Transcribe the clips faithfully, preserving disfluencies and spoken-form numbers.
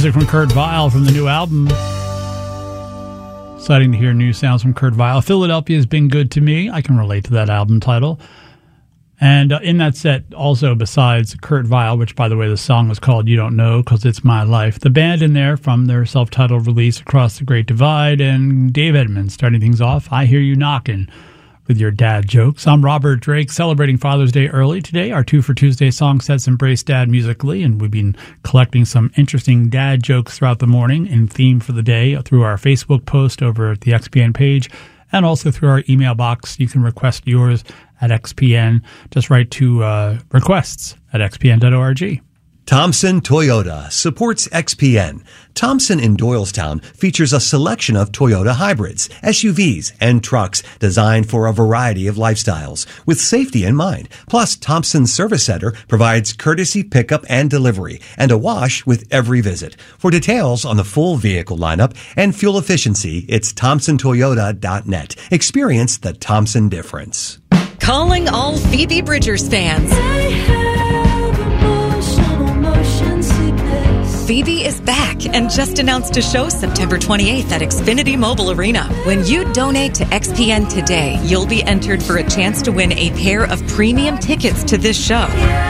Music from Kurt Vile from the new album. Exciting to hear new sounds from Kurt Vile. Philadelphia Has Been Good to Me. I can relate to that album title. And uh, in that set, also besides Kurt Vile, which, by the way, the song was called You Don't Know Because It's My Life, the band in there from their self-titled release Across the Great Divide, and Dave Edmunds starting things off, I Hear You Knockin' with your dad jokes. I'm Robert Drake, celebrating Father's Day early today. Our Two for Tuesday song sets embrace dad musically, and we've been collecting some interesting dad jokes throughout the morning in theme for the day through our Facebook post over at the X P N page, and also through our email box. You can request yours at X P N. Just write to uh, requests at x p n dot org. Thompson Toyota supports X P N. Thompson in Doylestown features a selection of Toyota hybrids, S U Vs, and trucks designed for a variety of lifestyles with safety in mind. Plus, Thompson Service Center provides courtesy pickup and delivery and a wash with every visit. For details on the full vehicle lineup and fuel efficiency, it's thompson toyota dot net. Experience the Thompson difference. Calling all Phoebe Bridgers fans. Phoebe is back and just announced a show September twenty-eighth at Xfinity Mobile Arena. When you donate to X P N today, you'll be entered for a chance to win a pair of premium tickets to this show.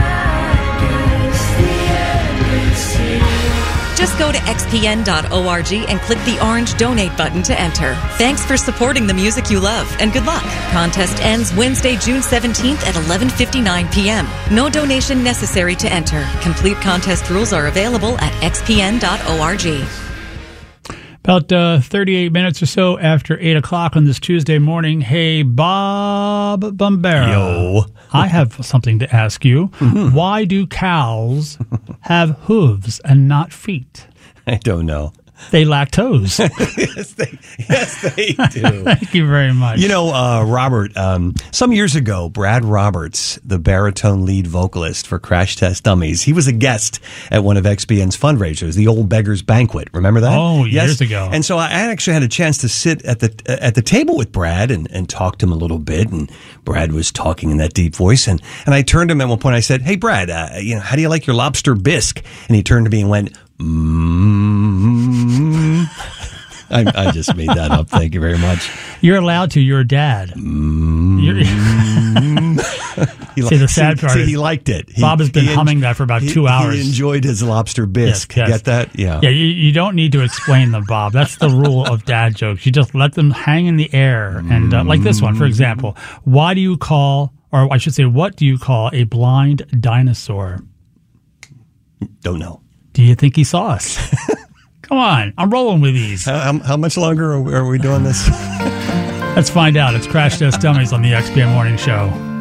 Just go to x p n dot org and click the orange donate button to enter. Thanks for supporting the music you love, and good luck. Contest ends Wednesday, June seventeenth at eleven fifty-nine p.m. No donation necessary to enter. Complete contest rules are available at x p n dot org. About uh, thirty-eight minutes or so after eight o'clock on this Tuesday morning. Hey, Bob Bombero. Yo. I have something to ask you. Mm-hmm. Why do cows have hooves and not feet? I don't know. They lack toes. yes, they, yes, they do. Thank you very much. You know, uh, Robert, um, some years ago, Brad Roberts, the baritone lead vocalist for Crash Test Dummies, he was a guest at one of X P N's fundraisers, the Old Beggar's Banquet. Remember that? Oh, yes. years ago. And so I actually had a chance to sit at the uh, at the table with Brad and, and talk to him a little bit. And Brad was talking in that deep voice. And, and I turned to him at one point. I said, "Hey, Brad, uh, you know, how do you like your lobster bisque?" And he turned to me and went, Mm-hmm. I, I just made that up. Thank you very much. You're allowed to. You're a dad. Mm-hmm. See, the sad see, part see, is he liked it. He, Bob has been en- humming that for about he, two hours. He enjoyed his lobster bisque. Yes, yes. Get that? Yeah. Yeah, you, you don't need to explain them, Bob. That's the rule of dad jokes. You just let them hang in the air. And uh, like this one, for example, why do you call, or I should say, what do you call a blind dinosaur? Don't know. Do you think he saw us? Come on, I'm rolling with these. How, how, how much longer are we, are we doing this? Let's find out. It's Crash Test Dummies on the X P N Morning Show.